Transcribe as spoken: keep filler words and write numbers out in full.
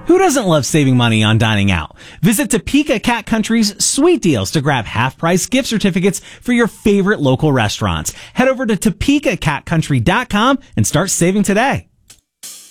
Who doesn't love saving money on dining out? Visit Topeka Cat Country's Sweet Deals to grab half-price gift certificates for your favorite local restaurants. Head over to topeka cat country dot com and start saving today.